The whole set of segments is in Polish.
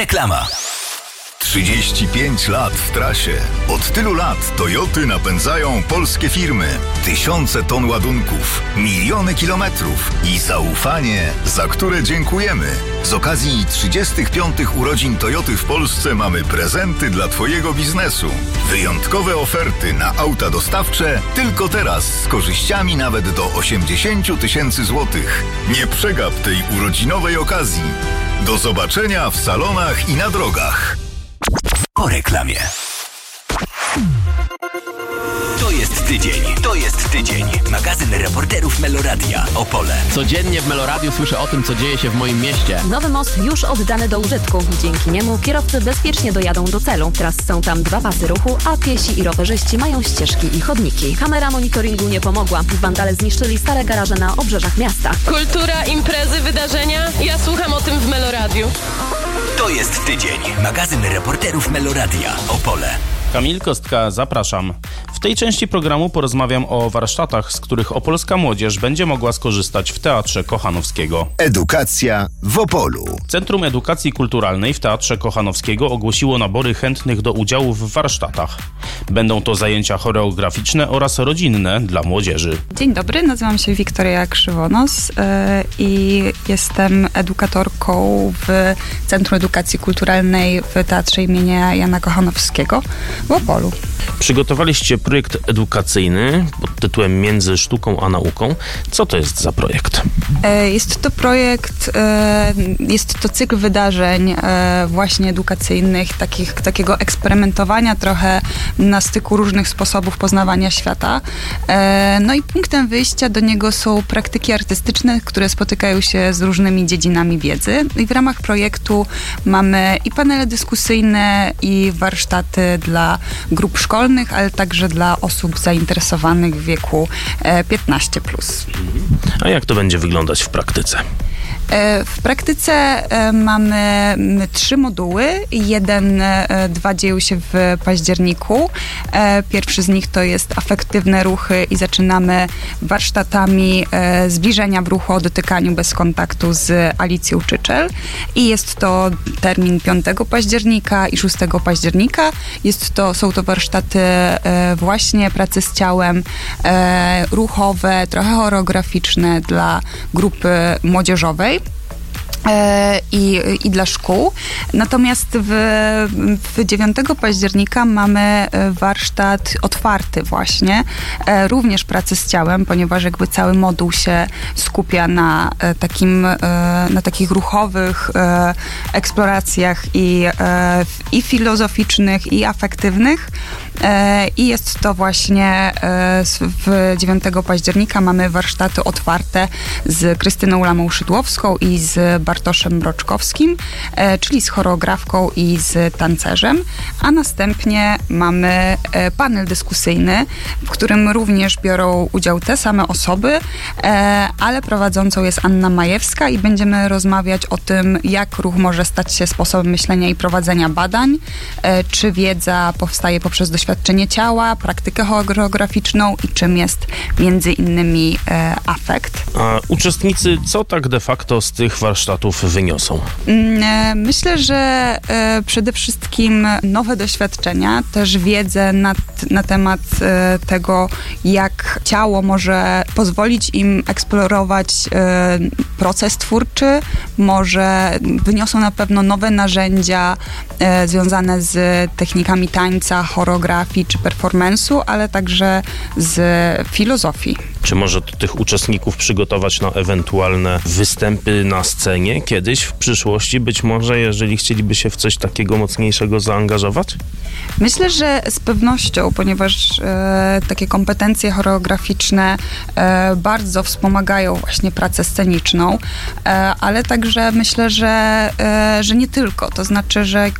Reklama. 35 lat w trasie. Od tylu lat Toyoty napędzają polskie firmy. Tysiące ton ładunków, miliony kilometrów i zaufanie, za które dziękujemy. Z okazji 35 urodzin Toyoty w Polsce mamy prezenty dla Twojego biznesu. Wyjątkowe oferty na auta dostawcze tylko teraz z korzyściami nawet do 80 000 złotych. Nie przegap tej urodzinowej okazji. Do zobaczenia w salonach i na drogach. Po reklamie. To jest tydzień. Magazyn reporterów Meloradia. Opole. Codziennie w Meloradiu słyszę o tym, co dzieje się w moim mieście. Nowy most już oddany do użytku. Dzięki niemu kierowcy bezpiecznie dojadą do celu. Teraz są tam 2 pasy ruchu, a piesi i rowerzyści mają ścieżki i chodniki. Kamera monitoringu nie pomogła. Wandale zniszczyli stare garaże na obrzeżach miasta. Kultura, imprezy, wydarzenia. Ja słucham o tym w Meloradiu. To jest tydzień. Magazyn reporterów Meloradia. Opole. Kamil Kostka, zapraszam. W tej części programu porozmawiam o warsztatach, z których opolska młodzież będzie mogła skorzystać w Teatrze Kochanowskiego. Edukacja w Opolu. Centrum Edukacji Kulturalnej w Teatrze Kochanowskiego ogłosiło nabory chętnych do udziału w warsztatach. Będą to zajęcia choreograficzne oraz rodzinne dla młodzieży. Dzień dobry, nazywam się Wiktoria Krzywonos i jestem edukatorką w Centrum Edukacji Kulturalnej w Teatrze imienia Jana Kochanowskiego w Opolu. Przygotowaliście projekt edukacyjny pod tytułem Między sztuką a nauką. Co to jest za projekt? Jest to projekt, jest to cykl wydarzeń właśnie edukacyjnych, takiego eksperymentowania trochę na styku różnych sposobów poznawania świata. No i punktem wyjścia do niego są praktyki artystyczne, które spotykają się z różnymi dziedzinami wiedzy. I w ramach projektu mamy i panele dyskusyjne, i warsztaty dla grup szkolnych, ale także dla osób zainteresowanych w wieku 15+. A jak to będzie wyglądać w praktyce? W praktyce mamy 3 moduły. 2 dzieją się w październiku. Pierwszy z nich to jest afektywne ruchy i zaczynamy warsztatami zbliżenia w ruchu o dotykaniu bez kontaktu z Alicją Czyczel. I jest to termin 5 października i 6 października. Są to warsztaty właśnie pracy z ciałem, ruchowe, trochę choreograficzne dla grupy młodzieżowej. I dla szkół. Natomiast w 9 października mamy warsztat otwarty właśnie, również pracy z ciałem, ponieważ jakby cały moduł się skupia na takich ruchowych eksploracjach i filozoficznych, i afektywnych. I jest to właśnie w 9 października mamy warsztaty otwarte z Krystyną Lamą-Szydłowską i z Bartoszem Mroczkowskim, czyli z choreografką i z tancerzem, a następnie mamy panel dyskusyjny, w którym również biorą udział te same osoby, ale prowadzącą jest Anna Majewska i będziemy rozmawiać o tym, jak ruch może stać się sposobem myślenia i prowadzenia badań, czy wiedza powstaje poprzez doświadczenie ciała, praktykę choreograficzną i czym jest między innymi afekt. A uczestnicy co tak de facto z tych warsztatów wyniosą? Myślę, że przede wszystkim nowe doświadczenia, też wiedzę na temat tego, jak ciało może pozwolić im eksplorować proces twórczy, wyniosą na pewno nowe narzędzia związane z technikami tańca, choreografii czy performance'u, ale także z filozofii. Czy może to tych uczestników przygotować na ewentualne występy na scenie kiedyś w przyszłości, być może, jeżeli chcieliby się w coś takiego mocniejszego zaangażować? Myślę, że z pewnością, ponieważ takie kompetencje choreograficzne bardzo wspomagają właśnie pracę sceniczną, ale także myślę, że nie tylko. To znaczy, że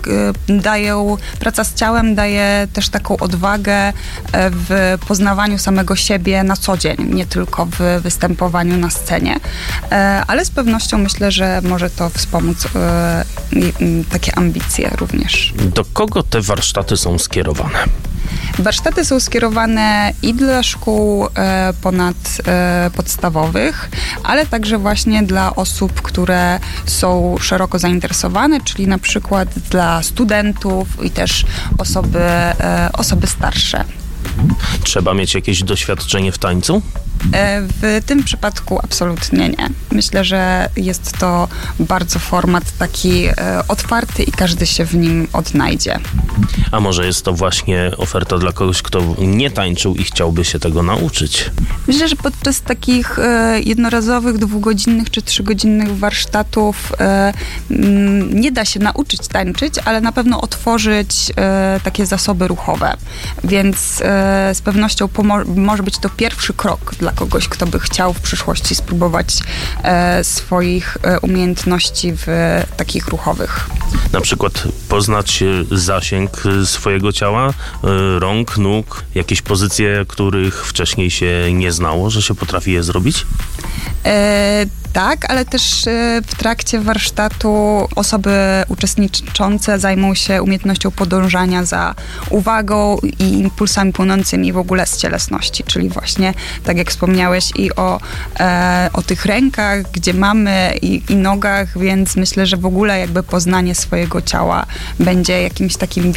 praca z ciałem daje też taką odwagę w poznawaniu samego siebie na co dzień, nie tylko w występowaniu na scenie, ale z pewnością myślę, że może to wspomóc takie ambicje również. Do kogo te warsztaty są skierowane? Warsztaty są skierowane i dla szkół ponadpodstawowych, ale także właśnie dla osób, które są szeroko zainteresowane, czyli na przykład dla studentów i też osoby starsze. Trzeba mieć jakieś doświadczenie w tańcu? W tym przypadku absolutnie nie. Myślę, że jest to bardzo format taki otwarty i każdy się w nim odnajdzie. A może jest to właśnie oferta dla kogoś, kto nie tańczył i chciałby się tego nauczyć? Myślę, że podczas takich jednorazowych, 2-godzinnych czy 3-godzinnych warsztatów nie da się nauczyć tańczyć, ale na pewno otworzyć takie zasoby ruchowe. Więc z pewnością może być to pierwszy krok dla kogoś, kto by chciał w przyszłości spróbować swoich umiejętności w takich ruchowych. Na przykład poznać zasięg swojego ciała, rąk, nóg, jakieś pozycje, których wcześniej się nie znało, że się potrafi je zrobić? Tak, ale też w trakcie warsztatu osoby uczestniczące zajmą się umiejętnością podążania za uwagą i impulsami płynącymi w ogóle z cielesności, czyli właśnie, tak jak wspomniałeś, i o tych rękach, gdzie mamy i nogach, więc myślę, że w ogóle jakby poznanie swojego ciała będzie jakimś takim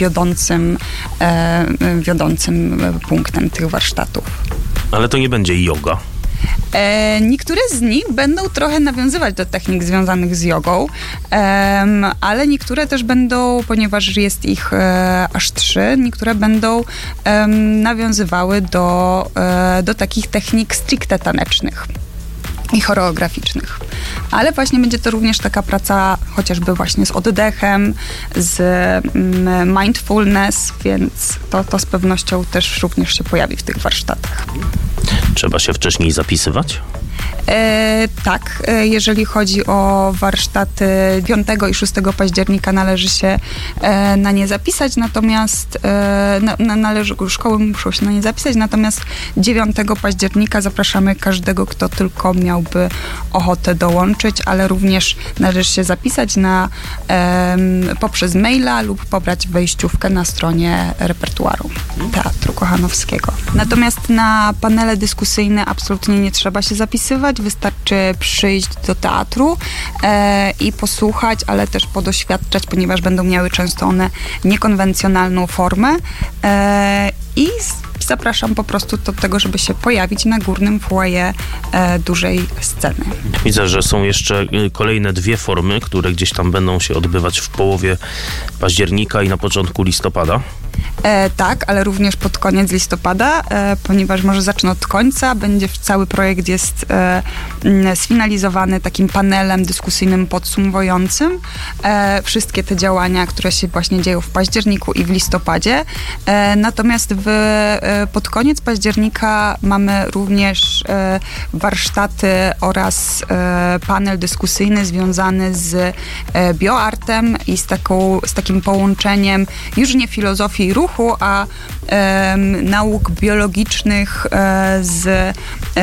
wiodącym punktem tych warsztatów. Ale to nie będzie yoga. Niektóre z nich będą trochę nawiązywać do technik związanych z jogą, ale niektóre też będą, ponieważ jest ich aż 3, niektóre będą nawiązywały do takich technik stricte tanecznych i choreograficznych. Ale właśnie będzie to również taka praca chociażby właśnie z oddechem, z mindfulness, więc to z pewnością też również się pojawi w tych warsztatach. Trzeba się wcześniej zapisywać? Tak, jeżeli chodzi o warsztaty 5 i 6 października należy się na nie zapisać, natomiast szkoły muszą się na nie zapisać, natomiast 9 października zapraszamy każdego, kto tylko miałby ochotę dołączyć, ale również należy się zapisać poprzez maila lub pobrać wejściówkę na stronie repertuaru Teatru Kochanowskiego. Natomiast na panele dyskusyjne absolutnie nie trzeba się zapisywać, wystarczy przyjść do teatru i posłuchać, ale też podoświadczać, ponieważ będą miały często one niekonwencjonalną formę i zapraszam po prostu do tego, żeby się pojawić na górnym foyer dużej sceny. Widzę, że są jeszcze kolejne 2 formy, które gdzieś tam będą się odbywać w połowie października i na początku listopada. Tak, ale również pod koniec listopada, ponieważ może zacznę od końca. Cały projekt jest sfinalizowany takim panelem dyskusyjnym podsumowującym wszystkie te działania, które się właśnie dzieją w październiku i w listopadzie. Natomiast pod koniec października mamy również warsztaty oraz panel dyskusyjny związany z bioartem i z takim połączeniem już nie filozofii ruchu, a nauk biologicznych z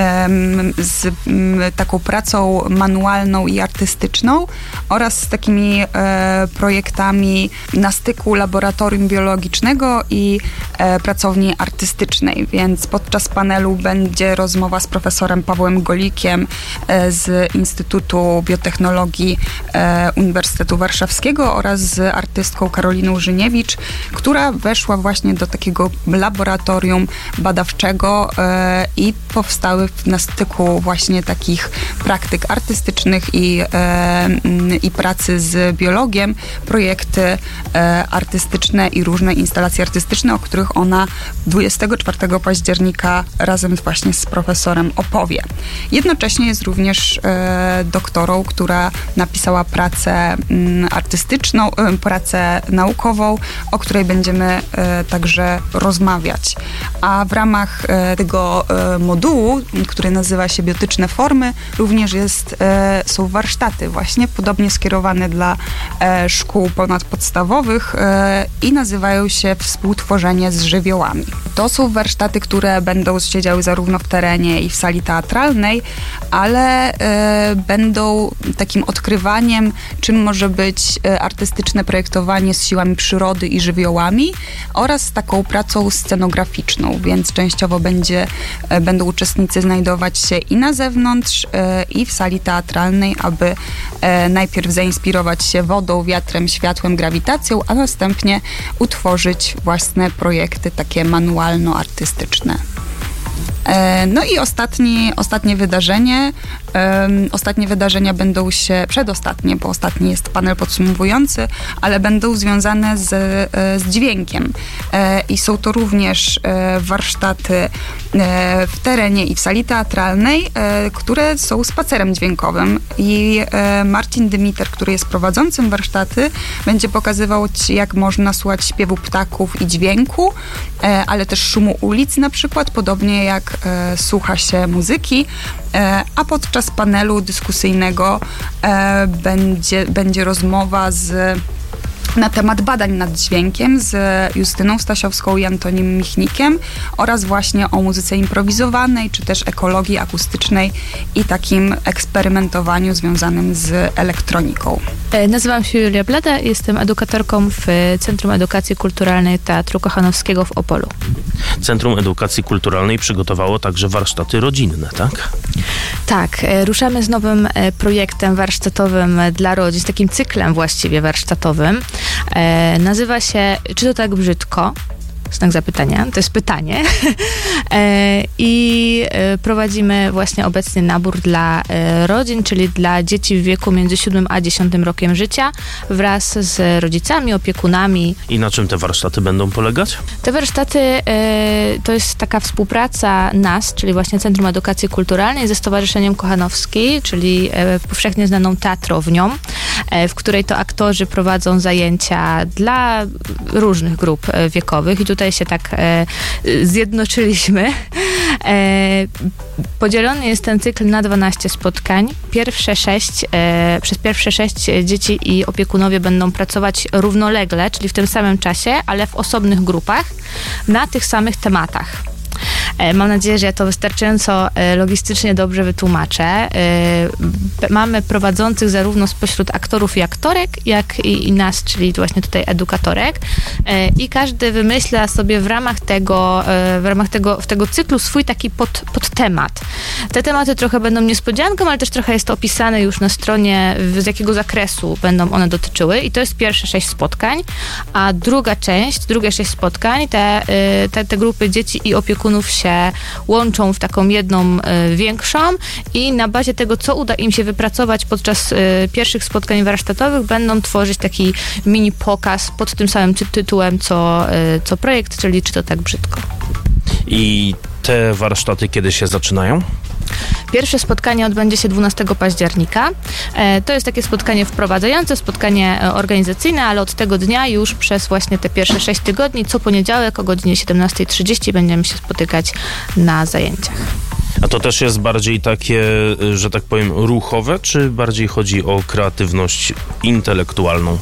taką pracą manualną i artystyczną oraz z takimi projektami na styku laboratorium biologicznego i pracowni artystycznej, więc podczas panelu będzie rozmowa z profesorem Pawłem Golikiem z Instytutu Biotechnologii Uniwersytetu Warszawskiego oraz z artystką Karoliną Żyniewicz, która weszła właśnie do takiego laboratorium badawczego i powstały na styku właśnie takich praktyk artystycznych i pracy z biologiem projekty artystyczne i różne instalacje artystyczne, o których ona 24 października razem właśnie z profesorem opowie. Jednocześnie jest również doktorą, która napisała pracę artystyczną, pracę naukową, o której będziemy także rozmawiać. A w ramach tego modułu, który nazywa się Biotyczne formy, również są warsztaty właśnie podobnie skierowane dla szkół ponadpodstawowych i nazywają się Współtworzenie z żywiołami. To są warsztaty, które będą się działy zarówno w terenie i w sali teatralnej, ale będą takim odkrywaniem, czym może być artystyczne projektowanie z siłami przyrody i żywiołami oraz taką pracą scenograficzną, więc częściowo będą uczestnicy znajdować się i na zewnątrz, i w sali teatralnej, aby najpierw zainspirować się wodą, wiatrem, światłem, grawitacją, a następnie utworzyć własne projekty takie manualno-artystyczne. No i ostatnie wydarzenie. Ostatnie wydarzenia będą się, przedostatnie, bo ostatni jest panel podsumowujący, ale będą związane z dźwiękiem. I są to również warsztaty w terenie i w sali teatralnej, które są spacerem dźwiękowym. I Marcin Dymiter, który jest prowadzącym warsztaty, będzie pokazywał ci, jak można słuchać śpiewu ptaków i dźwięku, ale też szumu ulic na przykład, podobnie jak słucha się muzyki, a podczas panelu dyskusyjnego będzie rozmowa na temat badań nad dźwiękiem z Justyną Stasiowską i Antonim Michnikiem oraz właśnie o muzyce improwizowanej, czy też ekologii akustycznej i takim eksperymentowaniu związanym z elektroniką. Nazywam się Julia Blada i jestem edukatorką w Centrum Edukacji Kulturalnej Teatru Kochanowskiego w Opolu. Centrum Edukacji Kulturalnej przygotowało także warsztaty rodzinne, tak? Tak, ruszamy z nowym projektem warsztatowym dla rodzin, z takim cyklem właściwie warsztatowym. Nazywa się Czy to tak brzydko? Znak zapytania, to jest pytanie. I prowadzimy właśnie obecnie nabór dla rodzin, czyli dla dzieci w wieku między 7 a 10 rokiem życia wraz z rodzicami, opiekunami. I na czym te warsztaty będą polegać? Te warsztaty to jest taka współpraca nas, czyli właśnie Centrum Edukacji Kulturalnej ze Stowarzyszeniem Kochanowski, czyli powszechnie znaną teatrownią, w której to aktorzy prowadzą zajęcia dla różnych grup wiekowych i tutaj się tak zjednoczyliśmy. Podzielony jest ten cykl na 12 spotkań. Przez pierwsze 6 dzieci i opiekunowie będą pracować równolegle, czyli w tym samym czasie, ale w osobnych grupach na tych samych tematach. Mam nadzieję, że ja to wystarczająco logistycznie dobrze wytłumaczę. Mamy prowadzących zarówno spośród aktorów i aktorek, jak i nas, czyli właśnie tutaj edukatorek. I każdy wymyśla sobie w ramach tego cyklu swój taki podtemat. Te tematy trochę będą niespodzianką, ale też trochę jest to opisane już na stronie, z jakiego zakresu będą one dotyczyły. I to jest pierwsze 6 spotkań, a drugie 6 spotkań, te grupy dzieci i opiekunów się łączą w taką jedną większą i na bazie tego, co uda im się wypracować podczas pierwszych spotkań warsztatowych, będą tworzyć taki mini pokaz pod tym samym tytułem, co projekt, czyli Czy to tak brzydko. I te warsztaty kiedy się zaczynają? Pierwsze spotkanie odbędzie się 12 października. To jest takie spotkanie wprowadzające, spotkanie organizacyjne, ale od tego dnia już przez właśnie te pierwsze 6 tygodni, co poniedziałek o godzinie 17:30 będziemy się spotykać na zajęciach. A to też jest bardziej takie, że tak powiem, ruchowe, czy bardziej chodzi o kreatywność intelektualną?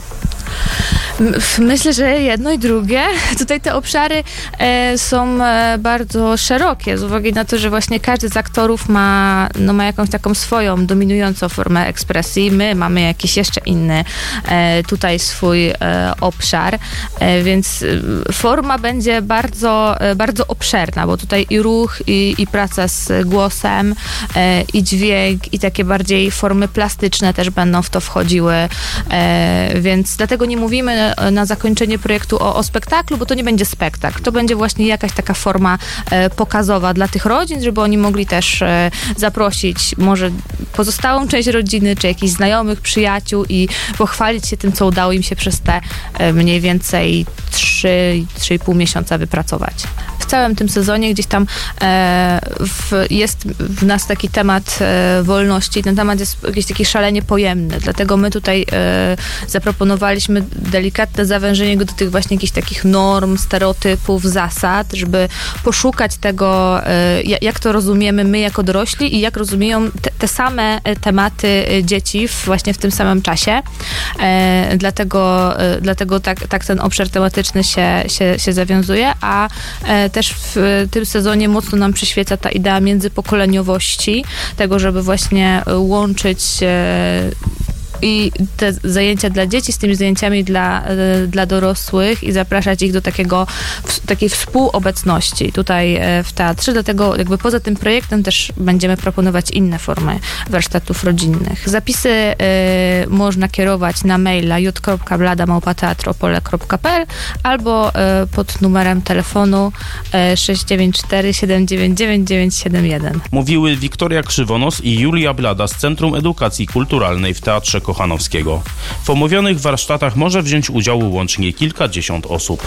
Myślę, że jedno i drugie. Tutaj te obszary są bardzo szerokie, z uwagi na to, że właśnie każdy z aktorów ma jakąś taką swoją dominującą formę ekspresji. My mamy jakiś jeszcze inny tutaj swój obszar, więc forma będzie bardzo, bardzo obszerna, bo tutaj i ruch, i praca z głosem, i dźwięk, i takie bardziej formy plastyczne też będą w to wchodziły, więc dlatego nie mówimy na zakończenie projektu o spektaklu, bo to nie będzie spektakl. To będzie właśnie jakaś taka forma pokazowa dla tych rodzin, żeby oni mogli też zaprosić może pozostałą część rodziny, czy jakichś znajomych, przyjaciół i pochwalić się tym, co udało im się przez te mniej więcej 3,5 miesiąca wypracować. W całym tym sezonie gdzieś tam jest w nas taki temat wolności. Ten temat jest jakiś taki szalenie pojemny, dlatego my tutaj zaproponowaliśmy delikatne zawężenie go do tych właśnie jakichś takich norm, stereotypów, zasad, żeby poszukać tego, jak to rozumiemy my jako dorośli i jak rozumieją te tematy dzieci właśnie w tym samym czasie. Dlatego tak ten obszar tematyczny się zawiązuje, a też w tym sezonie mocno nam przyświeca ta idea międzypokoleniowości, tego, żeby właśnie łączyć i te zajęcia dla dzieci z tymi zajęciami dla dorosłych i zapraszać ich do takiej współobecności tutaj w teatrze. Dlatego jakby poza tym projektem też będziemy proponować inne formy warsztatów rodzinnych. Zapisy można kierować na maila j.blada@teatropole.pl albo pod numerem telefonu 694 799 971. Mówiły Wiktoria Krzywonos i Julia Blada z Centrum Edukacji Kulturalnej w Teatrze Kochanowskiego. W omówionych warsztatach może wziąć udział łącznie kilkadziesiąt osób.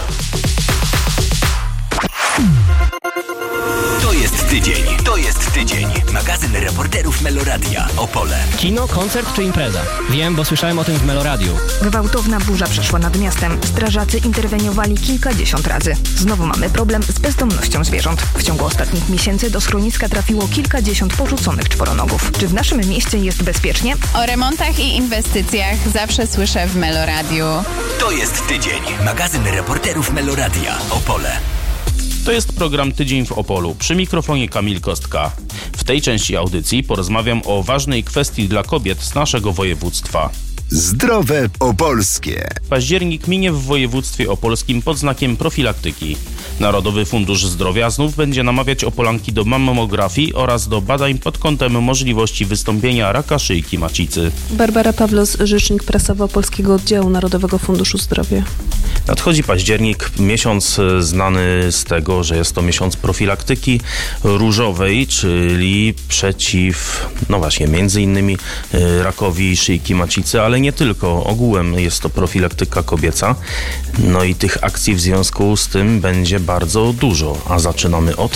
To jest tydzień. Magazyn reporterów Meloradia. Opole. Kino, koncert czy impreza? Wiem, bo słyszałem o tym w Meloradiu. Gwałtowna burza przeszła nad miastem. Strażacy interweniowali kilkadziesiąt razy. Znowu mamy problem z bezdomnością zwierząt. W ciągu ostatnich miesięcy do schroniska trafiło kilkadziesiąt porzuconych czworonogów. Czy w naszym mieście jest bezpiecznie? O remontach i inwestycjach zawsze słyszę w Meloradiu. To jest tydzień. Magazyn reporterów Meloradia. Opole. To jest program Tydzień w Opolu. Przy mikrofonie Kamil Kostka. W tej części audycji porozmawiam o ważnej kwestii dla kobiet z naszego województwa. Zdrowe opolskie. Październik minie w województwie opolskim pod znakiem profilaktyki. Narodowy Fundusz Zdrowia znów będzie namawiać Opolanki do mammografii oraz do badań pod kątem możliwości wystąpienia raka szyjki macicy. Barbara Pawlos, rzecznik prasowa Polskiego Oddziału Narodowego Funduszu Zdrowia. Nadchodzi październik, miesiąc znany z tego, że jest to miesiąc profilaktyki różowej, czyli przeciw, między innymi rakowi szyjki macicy, ale nie tylko. Ogółem jest to profilaktyka kobieca. No i tych akcji w związku z tym będzie bardzo dużo, a zaczynamy od...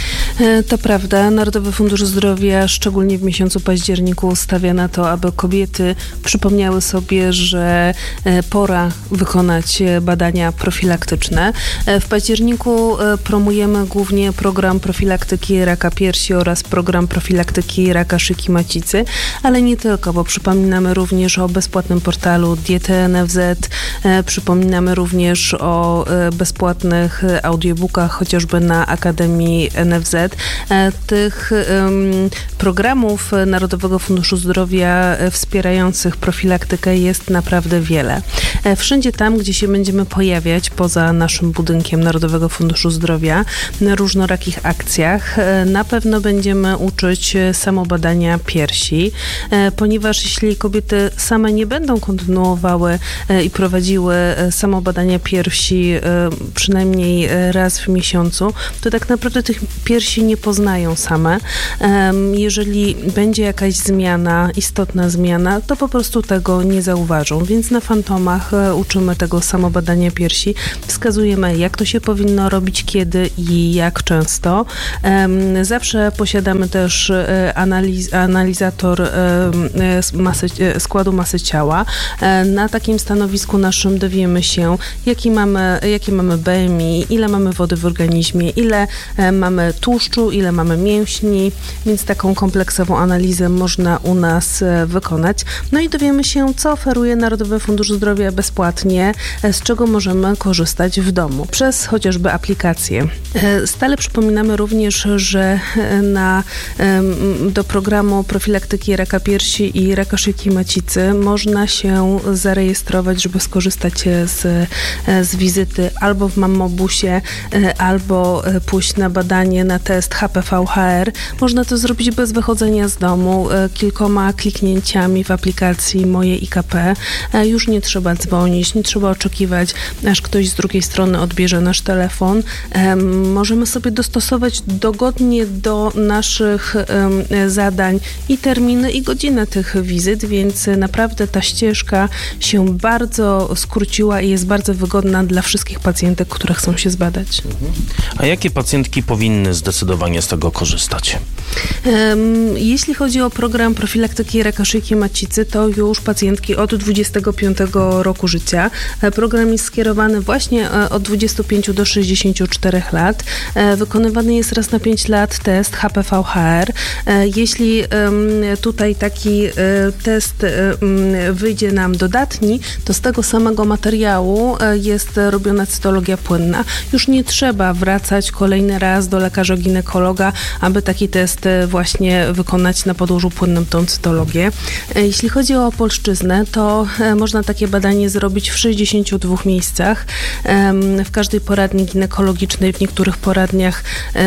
To prawda. Narodowy Fundusz Zdrowia szczególnie w miesiącu październiku stawia na to, aby kobiety przypomniały sobie, że pora wykonać badania profilaktyczne. W październiku promujemy głównie program profilaktyki raka piersi oraz program profilaktyki raka szyjki macicy, ale nie tylko, bo przypominamy również o bezpłatnym portalu Diety NFZ, przypominamy również o bezpłatnych audiobookach, chociażby na Akademii NFZ. Tych programów Narodowego Funduszu Zdrowia wspierających profilaktykę jest naprawdę wiele. Wszędzie tam, gdzie się będziemy pojawiać poza naszym budynkiem Narodowego Funduszu Zdrowia na różnorakich akcjach, na pewno będziemy uczyć samobadania piersi, ponieważ jeśli kobiety same nie będą kontynuowały i prowadziły samobadania piersi przynajmniej raz w miesiącu, to tak naprawdę tych piersi nie poznają same. Jeżeli będzie jakaś zmiana, istotna zmiana, to po prostu tego nie zauważą. Więc na Fantomach uczymy tego samobadania piersi. Wskazujemy, jak to się powinno robić, kiedy i jak często. Zawsze posiadamy też analizator składu masy ciała. Na takim stanowisku naszym dowiemy się, jakie mamy BMI, ile mamy wody w organizmie, ile mamy tłuszczu, ile mamy mięśni, więc taką kompleksową analizę można u nas wykonać. No i dowiemy się, co oferuje Narodowy Fundusz Zdrowia bezpłatnie, z czego możemy korzystać w domu, przez chociażby aplikacje. Stale przypominamy również, że do programu profilaktyki raka piersi i raka szyjki macicy można się zarejestrować, żeby skorzystać z wizyty albo w mammobusie, albo pójść na badanie na test HPV-HR. Można to zrobić bez wychodzenia z domu, kilkoma kliknięciami w aplikacji Moje IKP. Już nie trzeba dzwonić, nie trzeba oczekiwać, aż ktoś z drugiej strony odbierze nasz telefon. Możemy sobie dostosować dogodnie do naszych zadań i terminy, i godziny tych wizyt, więc naprawdę ta ścieżka się bardzo skróciła i jest bardzo wygodna dla wszystkich pacjentek, które chcą się zbadać. A jakie pacjentki powinny zdecydowanie z tego korzystać? Jeśli chodzi o program profilaktyki raka szyjki macicy, to już pacjentki od 25 roku życia. Program jest skierowany właśnie od 25 do 64 lat. Wykonywany jest raz na 5 lat test HPV-HR. Jeśli tutaj taki test wyjdzie nam dodatni, to z tego samego materiału jest robiona cytologia płynna. Już nie trzeba wracać kolejny raz do lekarza ginekologa, aby taki test właśnie wykonać na podłożu płynnym, tą cytologię. Jeśli chodzi o opolszczyznę, to można takie badanie zrobić w 62 miejscach. W każdej poradni ginekologicznej, w niektórych poradniach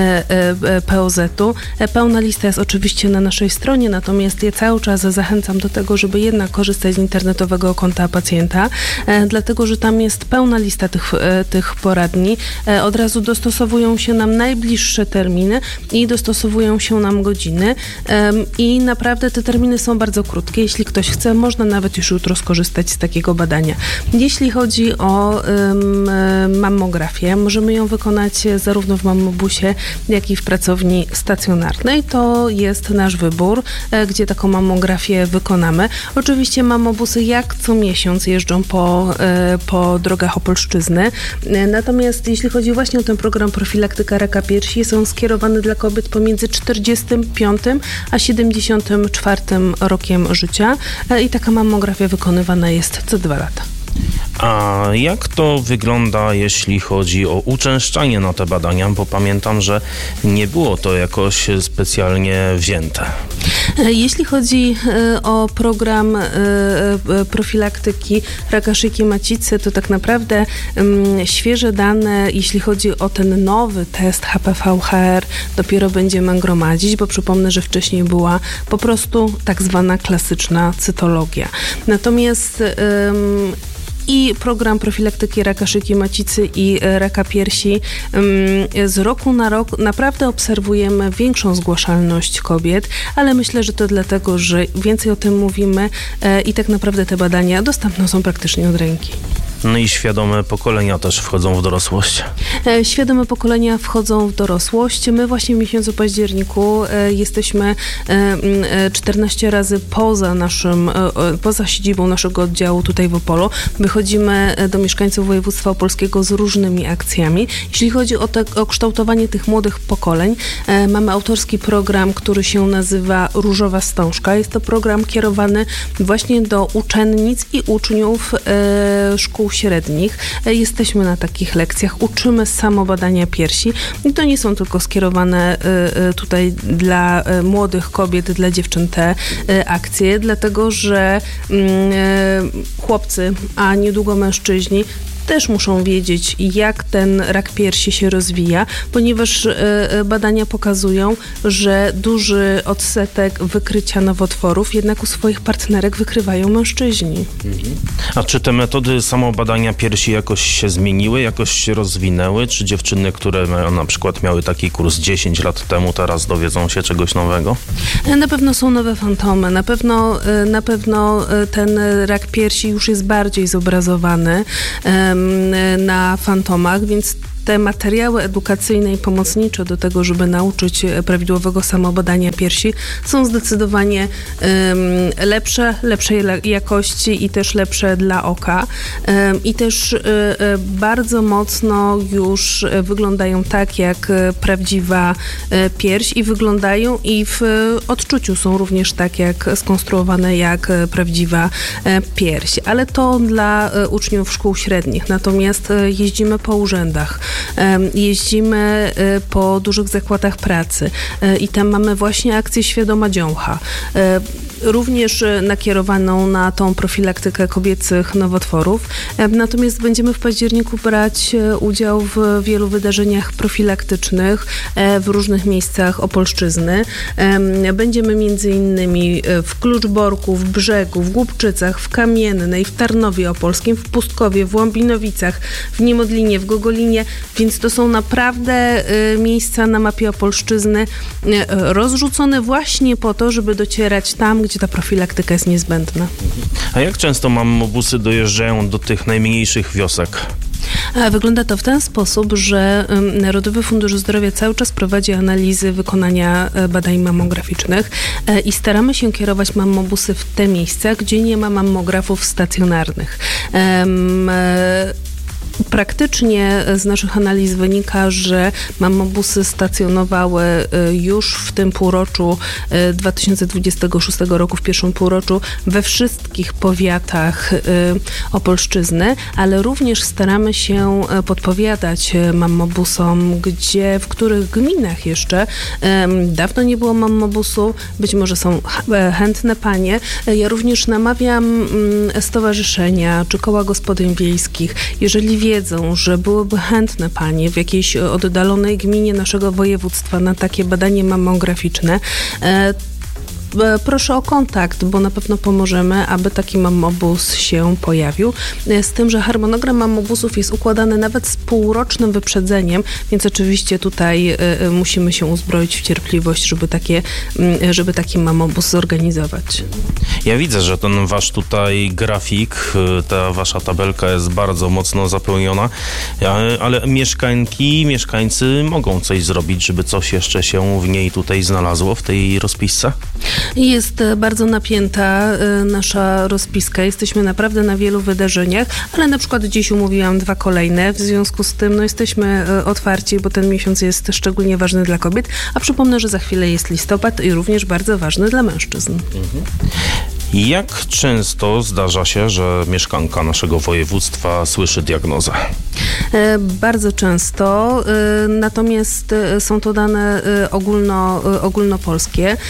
POZ-u. Pełna lista jest oczywiście na naszej stronie, natomiast ja cały czas zachęcam do tego, żeby jednak korzystać z internetowego konta pacjenta, dlatego, że tam jest pełna lista tych poradni. Od razu dostosowują się nam najbliższe terminy i dostosowują się nam godziny i naprawdę te terminy są bardzo krótkie. Jeśli ktoś chce, można nawet już jutro skorzystać z takiego badania. Jeśli chodzi o mammografię, możemy ją wykonać zarówno w mammobusie, jak i w pracowni stacjonarnej. To jest nasz wybór, gdzie taką mammografię wykonamy. Oczywiście mammobusy jak co miesiąc jeżdżą po drogach Opolszczyzny. Natomiast jeśli chodzi właśnie o ten program profilaktyka raka piersi, są skierowane dla kobiet pomiędzy 45 a 74 rokiem życia i taka mammografia wykonywana jest co 2 lata. A jak to wygląda, jeśli chodzi o uczęszczanie na te badania? Bo pamiętam, że nie było to jakoś specjalnie wzięte. Jeśli chodzi o program profilaktyki raka szyjki macicy, to tak naprawdę świeże dane, jeśli chodzi o ten nowy test HPV-HR, dopiero będziemy gromadzić, bo przypomnę, że wcześniej była po prostu tak zwana klasyczna cytologia. Natomiast i program profilaktyki raka szyjki macicy i raka piersi z roku na rok naprawdę obserwujemy większą zgłaszalność kobiet, ale myślę, że to dlatego, że więcej o tym mówimy i tak naprawdę te badania dostępne są praktycznie od ręki. No i świadome pokolenia też wchodzą w dorosłość. Świadome pokolenia wchodzą w dorosłość. My właśnie w miesiącu październiku jesteśmy 14 razy poza siedzibą naszego oddziału tutaj w Opolu. Wychodzimy do mieszkańców województwa opolskiego z różnymi akcjami. Jeśli chodzi o kształtowanie tych młodych pokoleń, mamy autorski program, który się nazywa Różowa Wstążka. Jest to program kierowany właśnie do uczennic i uczniów szkół średnich. Jesteśmy na takich lekcjach, uczymy samobadania piersi i to nie są tylko skierowane tutaj dla młodych kobiet, dla dziewczyn te akcje, dlatego że chłopcy, a niedługo mężczyźni też muszą wiedzieć, jak ten rak piersi się rozwija, ponieważ badania pokazują, że duży odsetek wykrycia nowotworów jednak u swoich partnerek wykrywają mężczyźni. A czy te metody samobadania piersi jakoś się zmieniły, jakoś się rozwinęły? Czy dziewczyny, które na przykład miały taki kurs 10 lat temu, teraz dowiedzą się czegoś nowego? Na pewno są nowe fantomy. Na pewno ten rak piersi już jest bardziej zobrazowany na fantomach, więc te materiały edukacyjne i pomocnicze do tego, żeby nauczyć prawidłowego samobadania piersi, są zdecydowanie lepszej jakości i też lepsze dla oka. I też bardzo mocno już wyglądają tak, jak prawdziwa pierś i wyglądają i w odczuciu są również tak, jak skonstruowane jak prawdziwa pierś. Ale to dla uczniów szkół średnich. Natomiast jeździmy po urzędach. Jeździmy po dużych zakładach pracy i tam mamy właśnie akcję Świadoma Dziącha. Również nakierowaną na tą profilaktykę kobiecych nowotworów. Natomiast będziemy w październiku brać udział w wielu wydarzeniach profilaktycznych w różnych miejscach Opolszczyzny. Będziemy między innymi w Kluczborku, w Brzegu, w Głubczycach, w Kamiennej, w Tarnowie Opolskim, w Pustkowie, w Łąbinowicach, w Niemodlinie, w Gogolinie, więc to są naprawdę miejsca na mapie Opolszczyzny rozrzucone właśnie po to, żeby docierać tam, gdzie ta profilaktyka jest niezbędna. A jak często mammobusy dojeżdżają do tych najmniejszych wiosek? Wygląda to w ten sposób, że Narodowy Fundusz Zdrowia cały czas prowadzi analizy wykonania badań mammograficznych i staramy się kierować mammobusy w te miejsca, gdzie nie ma mammografów stacjonarnych. Praktycznie z naszych analiz wynika, że mammobusy stacjonowały już w tym półroczu 2026 roku, w pierwszym półroczu we wszystkich powiatach Opolszczyzny, ale również staramy się podpowiadać mammobusom, w których gminach jeszcze dawno nie było mammobusu, być może są chętne panie. Ja również namawiam stowarzyszenia czy koła gospodyń wiejskich, jeżeli wiedzą, że byłyby chętne panie w jakiejś oddalonej gminie naszego województwa na takie badanie mammograficzne, proszę o kontakt, bo na pewno pomożemy, aby taki mammobus się pojawił. Z tym, że harmonogram mammobusów jest układany nawet z półrocznym wyprzedzeniem, więc oczywiście tutaj musimy się uzbroić w cierpliwość, żeby taki mammobus zorganizować. Ja widzę, że ten wasz tutaj grafik, ta wasza tabelka jest bardzo mocno zapełniona, ale mieszkańcy mogą coś zrobić, żeby coś jeszcze się w niej tutaj znalazło, w tej rozpisce? Jest bardzo napięta nasza rozpiska. Jesteśmy naprawdę na wielu wydarzeniach, ale na przykład dziś umówiłam 2 kolejne. W związku z tym jesteśmy otwarci, bo ten miesiąc jest szczególnie ważny dla kobiet. A przypomnę, że za chwilę jest listopad i również bardzo ważny dla mężczyzn. Jak często zdarza się, że mieszkanka naszego województwa słyszy diagnozę? Bardzo często, natomiast są to dane ogólnopolskie.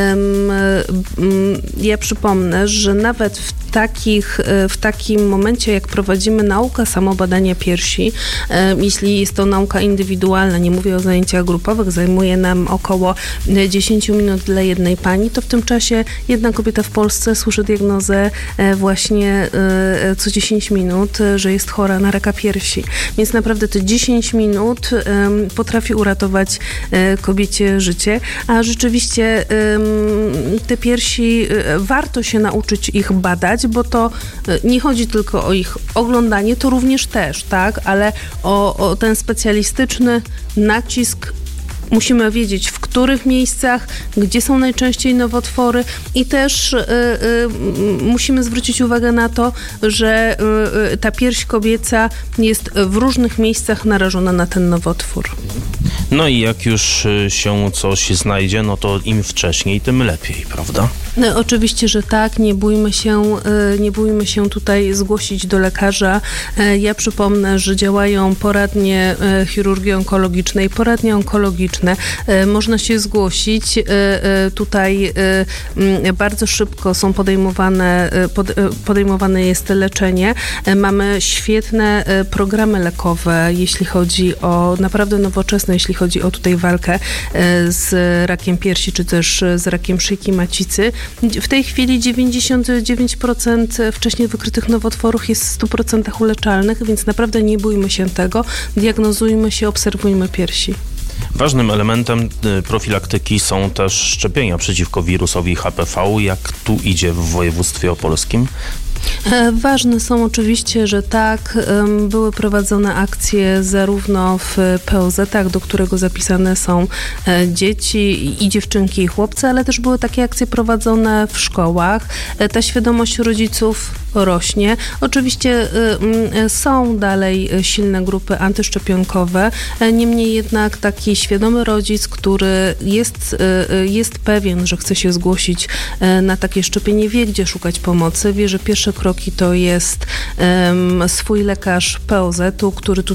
Ja przypomnę, że nawet w takim momencie, jak prowadzimy naukę samobadania piersi, jeśli jest to nauka indywidualna, nie mówię o zajęciach grupowych, zajmuje nam około 10 minut dla jednej pani, to w tym czasie jedna kobieta w Polsce słyszy diagnozę właśnie co 10 minut, że jest chora na raka piersi. Więc naprawdę te 10 minut potrafi uratować kobiecie życie, a rzeczywiście te piersi warto się nauczyć ich badać, bo to nie chodzi tylko o ich oglądanie, to również też, tak, ale o ten specjalistyczny nacisk. Musimy wiedzieć, w których miejscach, gdzie są najczęściej nowotwory i też musimy zwrócić uwagę na to, że ta pierś kobieca jest w różnych miejscach narażona na ten nowotwór. No i jak już się coś znajdzie, no to im wcześniej, tym lepiej, prawda? No, oczywiście, że tak. Nie bójmy się tutaj zgłosić do lekarza. Ja przypomnę, że działają poradnie chirurgii onkologicznej, poradnie onkologiczne. Można się zgłosić. Tutaj bardzo szybko są podejmowane jest leczenie. Mamy świetne programy lekowe, jeśli chodzi o naprawdę nowoczesne, jeśli chodzi o tutaj walkę z rakiem piersi, czy też z rakiem szyjki macicy. W tej chwili 99% wcześniej wykrytych nowotworów jest w 100% uleczalnych, więc naprawdę nie bójmy się tego. Diagnozujmy się, obserwujmy piersi. Ważnym elementem profilaktyki są też szczepienia przeciwko wirusowi HPV. Jak tu idzie w województwie opolskim? Ważne są oczywiście, że tak, były prowadzone akcje zarówno w POZ-ach, do którego zapisane są dzieci i dziewczynki i chłopcy, ale też były takie akcje prowadzone w szkołach. Ta świadomość rodziców rośnie. Oczywiście są dalej silne grupy antyszczepionkowe, niemniej jednak taki świadomy rodzic, który jest pewien, że chce się zgłosić na takie szczepienie, wie, gdzie szukać pomocy, wie, że pierwsze kroki to jest swój lekarz POZ-u,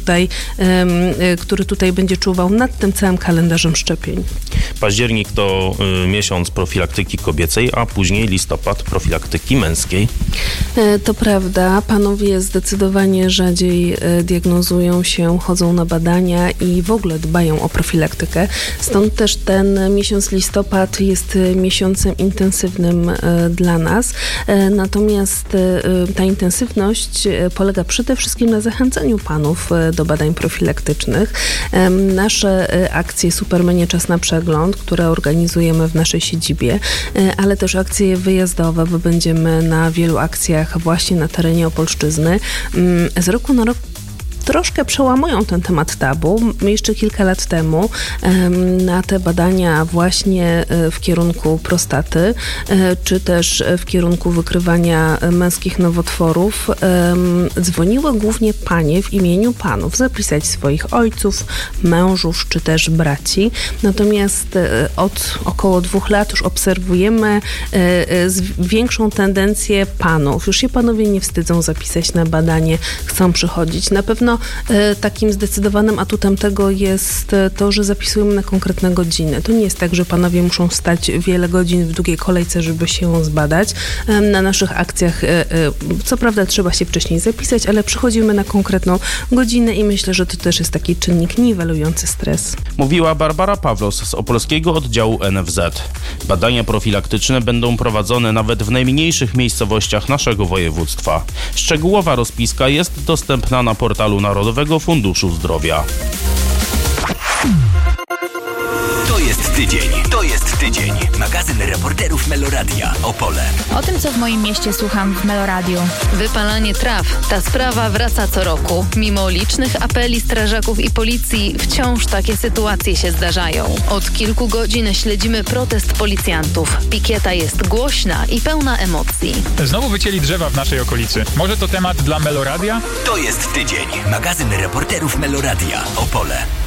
który tutaj będzie czuwał nad tym całym kalendarzem szczepień. Październik to miesiąc profilaktyki kobiecej, a później listopad profilaktyki męskiej. To prawda, panowie zdecydowanie rzadziej diagnozują się, chodzą na badania i w ogóle dbają o profilaktykę. Stąd też ten miesiąc listopad jest miesiącem intensywnym dla nas. Natomiast ta intensywność polega przede wszystkim na zachęcaniu panów do badań profilaktycznych. Nasze akcje Supermenie Czas na Przegląd, które organizujemy w naszej siedzibie, ale też akcje wyjazdowe, bo będziemy na wielu akcjach właśnie na terenie Opolszczyzny. Z roku na rok troszkę przełamują ten temat tabu. Jeszcze kilka lat temu na te badania właśnie w kierunku prostaty, czy też w kierunku wykrywania męskich nowotworów dzwoniły głównie panie w imieniu panów, zapisać swoich ojców, mężów, czy też braci. Natomiast od około 2 lat już obserwujemy większą tendencję panów. Już się panowie nie wstydzą zapisać na badanie, chcą przychodzić. Na pewno takim zdecydowanym atutem tego jest to, że zapisujemy na konkretne godziny. To nie jest tak, że panowie muszą stać wiele godzin w długiej kolejce, żeby się zbadać. Na naszych akcjach co prawda trzeba się wcześniej zapisać, ale przychodzimy na konkretną godzinę i myślę, że to też jest taki czynnik niwelujący stres. Mówiła Barbara Pawlos z opolskiego oddziału NFZ. Badania profilaktyczne będą prowadzone nawet w najmniejszych miejscowościach naszego województwa. Szczegółowa rozpiska jest dostępna na portalu Narodowego Funduszu Zdrowia. To jest tydzień. Magazyn reporterów Meloradia. Opole. O tym, co w moim mieście słucham w Meloradiu. Wypalanie traw. Ta sprawa wraca co roku. Mimo licznych apeli strażaków i policji, wciąż takie sytuacje się zdarzają. Od kilku godzin śledzimy protest policjantów. Pikieta jest głośna i pełna emocji. Znowu wycięli drzewa w naszej okolicy. Może to temat dla Meloradia? To jest tydzień. Magazyn reporterów Meloradia. Opole.